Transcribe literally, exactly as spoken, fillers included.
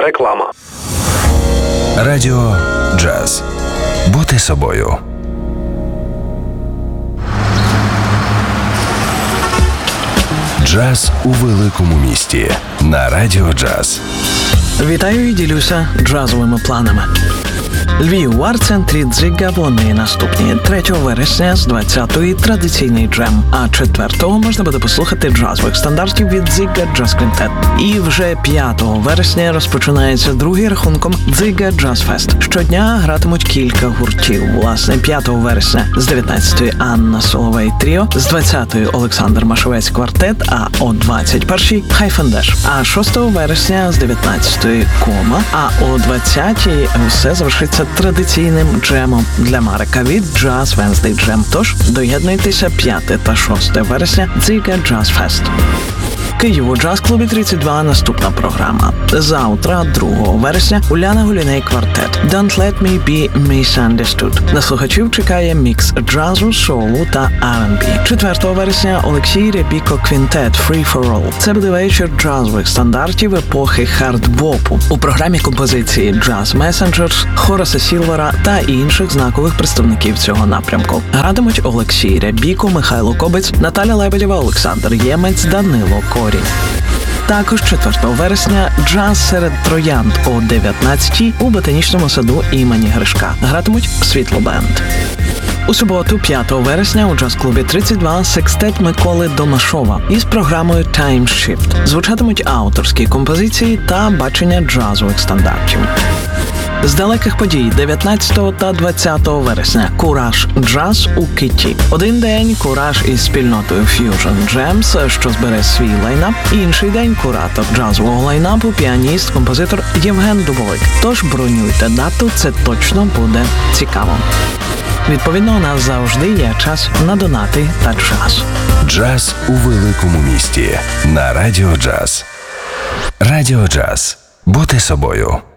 Реклама. Радіо Джаз. Бути собою. Джаз у великому місті на Радіо Джаз. Вітаю і ділюся джазовими планами. Львів, в арт-центрі Дзига вони наступні. третього вересня з двадцятої традиційний джем, а четвертого можна буде послухати джазових стандартів від Дзига Джаз Квінтет. І вже п'ятого вересня розпочинається другий рахунком Дзига Джаз Фест. Щодня гратимуть кілька гуртів. Власне, п'ятого вересня з дев'ятнадцятої Анна Соловей Тріо, з двадцятої Олександр Машовець Квартет, а о двадцять першій Хайфендеш. А шостого вересня з дев'ятнадцятої Кома, а о двадцятій все завершиться традиційним джемом для Марика від Jazz Wednesday Jam. Тож доєднуйтеся п'яте та шосте вересня Дзига Джаз Фест. Київ у джаз-клубі тридцять два наступна програма. Завтра, другого вересня, Уляна Гуліней Квартет «Don't let me be misunderstood». На слухачів чекає мікс джазу, соулу та ар енд бі. четвертого вересня Олексій Рябіко Квінтет «Free for All». Це буде вечір джазових стандартів епохи хард-бопу. У програмі композиції «Jazz Messengers», Хораса Сілвера та інших знакових представників цього напрямку. Гратимуть Олексій Рябіко, Михайло Кобець, Наталя Лебедєва, Олександр Ємець, Данило Корінь. Також четвертого вересня джаз серед троянд о дев'ятнадцятій у ботанічному саду імені Гришка. Гратимуть Світло Бенд. У суботу, п'ятого вересня, у джаз-клубі тридцять два секстет Миколи Домашова із програмою Time Shift. Звучатимуть авторські композиції та бачення джазових стандартів. З далеких подій дев'ятнадцятого та двадцятого вересня Кураж Джаз у Киті. Один день Кураж із спільнотою Fusion Gems, що збере свій лайнап. Інший день куратор джазового лайнапу, піаніст, композитор Євген Дубовик. Тож бронюйте дату, це точно буде цікаво. Відповідно, у нас завжди є час на донати та джаз. Джаз у великому місті на Радіо Джаз. Радіо Джаз. Бути собою.